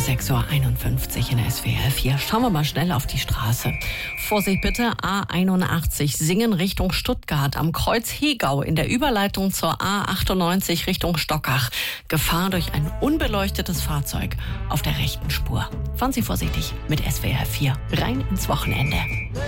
6:51 Uhr in SWR 4. Schauen wir mal schnell auf die Straße. Vorsicht bitte, A81 Singen Richtung Stuttgart am Kreuz Hegau in der Überleitung zur A98 Richtung Stockach. Gefahr durch ein unbeleuchtetes Fahrzeug auf der rechten Spur. Fahren Sie vorsichtig mit SWR 4 rein ins Wochenende.